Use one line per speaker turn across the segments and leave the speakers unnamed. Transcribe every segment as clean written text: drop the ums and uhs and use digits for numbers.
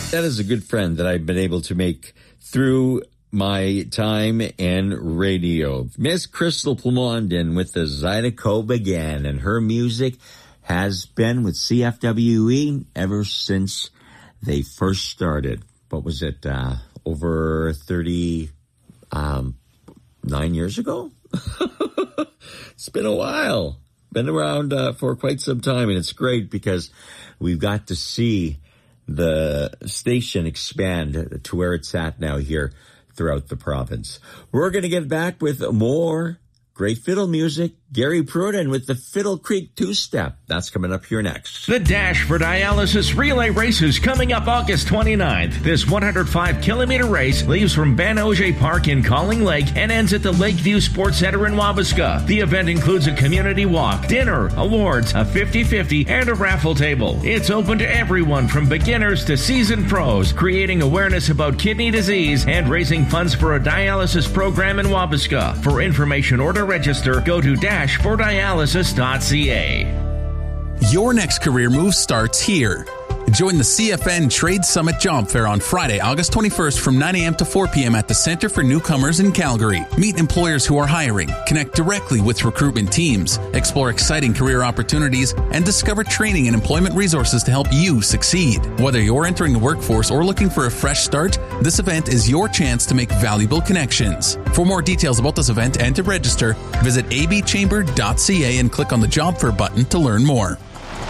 That is a good friend that I've been able to make through my time in radio. Miss Crystal Plamondon with the Zydeco again, and her music has been with CFWE ever since they first started. What was it, over 39 years ago? It's been a while. Been around for quite some time, and it's great because we've got to see the station expand to where it's at now here throughout the province. We're going to get back with more great fiddle music. Gary Pruden with the Fiddle Creek Two-Step. That's coming up here next.
The Dash for Dialysis Relay Race is coming up August 29th. This 105-kilometer race leaves from Ben Auger Park in Calling Lake and ends at the Lakeview Sports Center in Wabasca. The event includes a community walk, dinner, awards, a 50-50, and a raffle table. It's open to everyone from beginners to seasoned pros, creating awareness about kidney disease and raising funds for a dialysis program in Wabasca. For information or to register, go to dashfordialysis.ca.
Your next career move starts here. Join the CFN Trade Summit Job Fair on Friday, August 21st from 9 a.m. to 4 p.m. at the Center for Newcomers in Calgary. Meet employers who are hiring, connect directly with recruitment teams, explore exciting career opportunities, and discover training and employment resources to help you succeed. Whether you're entering the workforce or looking for a fresh start, this event is your chance to make valuable connections. For more details about this event and to register, visit abchamber.ca and click on the Job Fair button to learn more.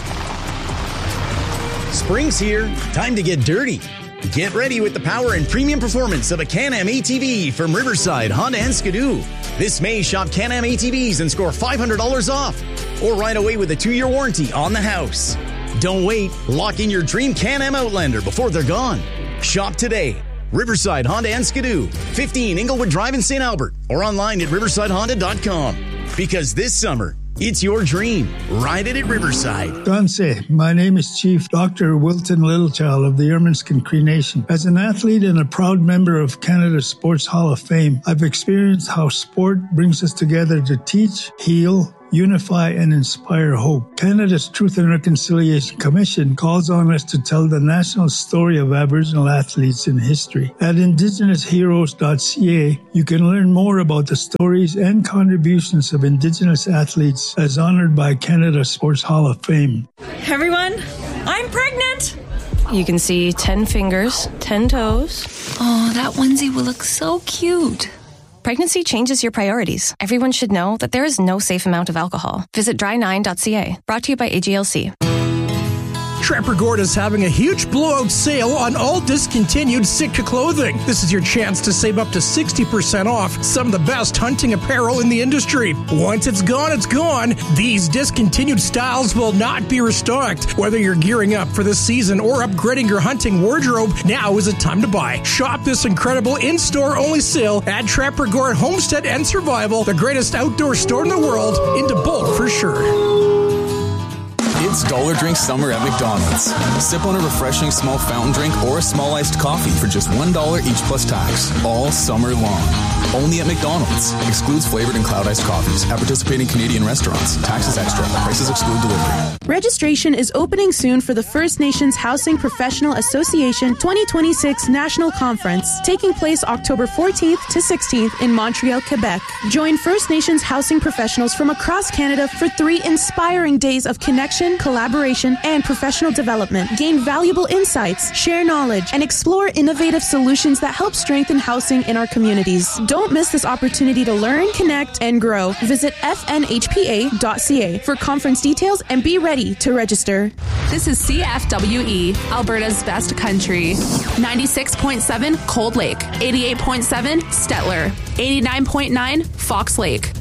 Spring's here. Time to get dirty. Get ready with the power and premium performance of a Can-Am ATV from Riverside Honda and Skidoo. This May, shop Can-Am ATVs and score $500 off. Or ride away with a 2-year warranty on the house. Don't wait. Lock in your dream Can-Am Outlander before they're gone. Shop today. Riverside Honda and Skidoo, 15 Inglewood Drive in St. Albert, or online at riversidehonda.com. Because this summer, it's your dream. Ride it at Riverside.
Danse, my name is Chief Dr. Wilton Littlechild of the Ermineskin Cree Nation. As an athlete and a proud member of Canada's Sports Hall of Fame, I've experienced how sport brings us together to teach, heal, unify, and inspire hope. Canada's Truth and Reconciliation Commission calls on us to tell the national story of Aboriginal athletes in history. At indigenouseheroes.ca, you can learn more about the stories and contributions of Indigenous athletes as honored by Canada's Sports Hall of Fame.
Hey everyone, I'm pregnant!
You can see 10 fingers, 10 toes.
Oh, that onesie will look so cute.
Pregnancy changes your priorities. Everyone should know that there is no safe amount of alcohol. Visit dry9.ca. Brought to you by AGLC.
Trapper Gord is having a huge blowout sale on all discontinued Sitka clothing. This is your chance to save up to 60% off some of the best hunting apparel in the industry. Once it's gone, it's gone. These discontinued styles will not be restocked. Whether you're gearing up for this season or upgrading your hunting wardrobe, now is the time to buy. Shop this incredible in-store only sale at Trapper Gord Homestead and Survival, the greatest outdoor store in the world, into bulk for sure.
It's Dollar Drink Summer at McDonald's. Sip on a refreshing small fountain drink or a small iced coffee for just $1 each plus tax, all summer long. Only at McDonald's. Excludes flavored and cloud iced coffees at participating Canadian restaurants. Taxes extra. Prices exclude delivery.
Registration is opening soon for the First Nations Housing Professional Association 2026 National Conference, taking place October 14th to 16th in Montreal, Quebec. Join First Nations housing professionals from across Canada for 3 inspiring days of connection, collaboration, and professional development. Gain valuable insights, share knowledge, and explore innovative solutions that help strengthen housing in our communities. Don't miss this opportunity to learn, connect, and grow. Visit fnhpa.ca for conference details and be ready to register.
This is CFWE, Alberta's best country. 96.7 Cold Lake, 88.7 Stettler, 89.9 Fox Lake,